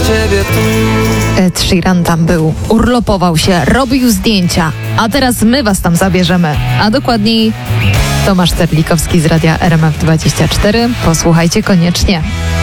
ciebie tu. Ed Sheeran tam był, urlopował się, robił zdjęcia, a teraz my was tam zabierzemy, a dokładniej Tomasz Terlikowski z radia RMF24. Posłuchajcie koniecznie.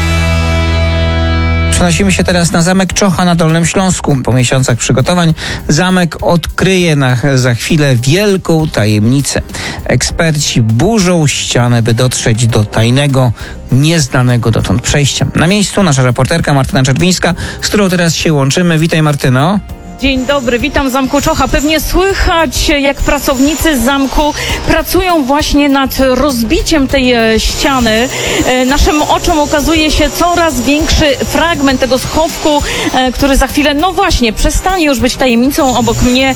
Przenosimy się teraz na zamek Czocha na Dolnym Śląsku. Po miesiącach przygotowań zamek odkryje za chwilę wielką tajemnicę. Eksperci burzą ścianę, by dotrzeć do tajnego, nieznanego dotąd przejścia. Na miejscu nasza reporterka Martyna Czerwińska, z którą teraz się łączymy. Witaj, Martyno. Dzień dobry, witam w Zamku Czocha. Pewnie słychać, jak pracownicy z zamku pracują właśnie nad rozbiciem tej ściany. Naszym oczom ukazuje się coraz większy fragment tego schowku, który za chwilę, no właśnie, przestanie już być tajemnicą. Obok mnie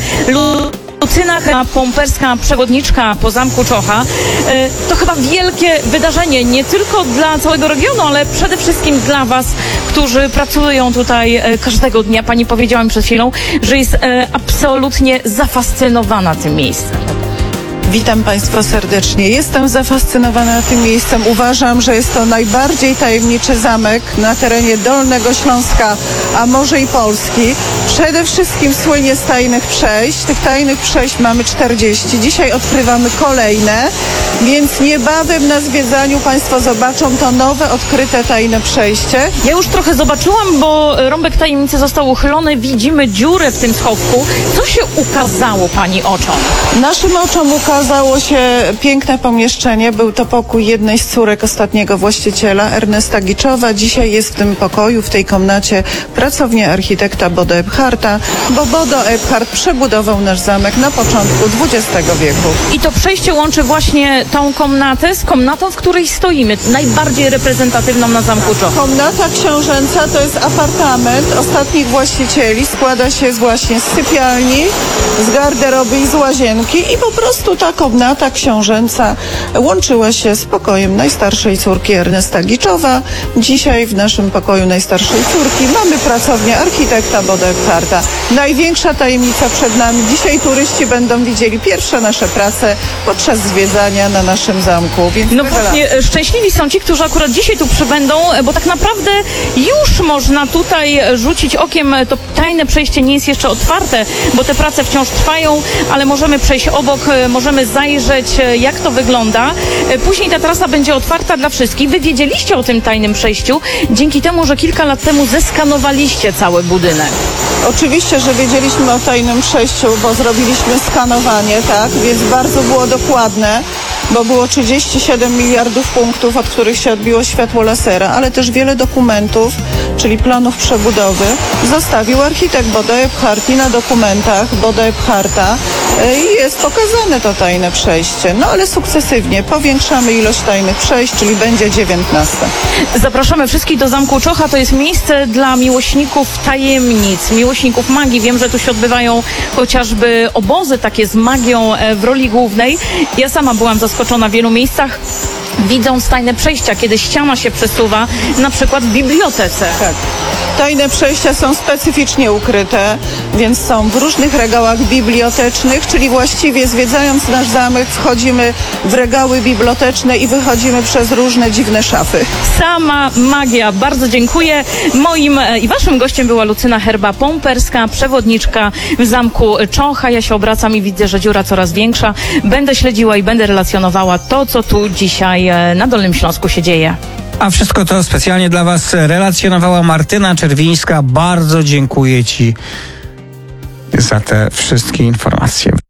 Lucyna Pomperska, przewodniczka po Zamku Czocha. To chyba wielkie wydarzenie, nie tylko dla całego regionu, ale przede wszystkim dla was, którzy pracują tutaj każdego dnia. Pani powiedziała mi przed chwilą, że jest absolutnie zafascynowana tym miejscem. Witam Państwa serdecznie. Jestem zafascynowana tym miejscem. Uważam, że jest to najbardziej tajemniczy zamek na terenie Dolnego Śląska, a może i Polski. Przede wszystkim słynie z tajnych przejść. Tych tajnych przejść mamy 40. Dzisiaj odkrywamy kolejne, więc niebawem na zwiedzaniu Państwo zobaczą to nowe, odkryte tajne przejście. Ja już trochę zobaczyłam, bo rąbek tajemnicy został uchylony. Widzimy dziurę w tym schowku. Co się ukazało Pani oczom? Naszym oczom ukazało się piękne pomieszczenie. Był to pokój jednej z córek ostatniego właściciela, Ernesta Giczowa. Dzisiaj jest w tym pokoju, w tej komnacie pracownia architekta Bodo Ebharta, bo Bodo Ebhart przebudował nasz zamek na początku XX wieku. I to przejście łączy właśnie tą komnatę z komnatą, w której stoimy, najbardziej reprezentatywną na Zamku Czocha. Komnata książęca to jest apartament ostatnich właścicieli. Składa się właśnie z sypialni, z garderoby i z łazienki i po prostu ta komnata książęca łączyła się z pokojem najstarszej córki Ernesta Giczowa. Dzisiaj w naszym pokoju najstarszej córki mamy pracownię architekta Bodo Ebharta. Największa tajemnica przed nami. Dzisiaj turyści będą widzieli pierwsze nasze prace podczas zwiedzania na naszym zamku. Więc no właśnie, szczęśliwi są ci, którzy akurat dzisiaj tu przybędą, bo tak naprawdę już można tutaj rzucić okiem. To tajne przejście nie jest jeszcze otwarte, bo te prace wciąż trwają, ale możemy przejść obok, możemy zajrzeć, jak to wygląda. Później ta trasa będzie otwarta dla wszystkich. Wy wiedzieliście o tym tajnym przejściu dzięki temu, że kilka lat temu zeskanowaliście cały budynek. Oczywiście, że wiedzieliśmy o tajnym przejściu, bo zrobiliśmy skanowanie, tak, więc bardzo było dokładne, bo było 37 miliardów punktów, od których się odbiło światło lasera, ale też wiele dokumentów, czyli planów przebudowy, zostawił architekt Bodo Ebhart i na dokumentach Bodo Ebharta jest pokazane to tajne przejście. No ale sukcesywnie powiększamy ilość tajnych przejść, czyli będzie 19. Zapraszamy wszystkich do Zamku Czocha. To jest miejsce dla miłośników tajemnic, miłośników magii. Wiem, że tu się odbywają chociażby obozy takie z magią w roli głównej. Ja sama byłam zaskoczona w wielu miejscach, widząc tajne przejścia, kiedy ściana się przesuwa, na przykład w bibliotece. Tak. Tajne przejścia są specyficznie ukryte, więc są w różnych regałach bibliotecznych, czyli właściwie zwiedzając nasz zamek wchodzimy w regały biblioteczne i wychodzimy przez różne dziwne szafy. Sama magia. Bardzo dziękuję. Moim i waszym gościem była Lucyna Pomperska, przewodniczka w Zamku Czocha. Ja się obracam i widzę, że dziura coraz większa. Będę śledziła i będę relacjonowała to, co tu dzisiaj na Dolnym Śląsku się dzieje. A wszystko to specjalnie dla was relacjonowała Martyna Czerwińska. Bardzo dziękuję ci za te wszystkie informacje.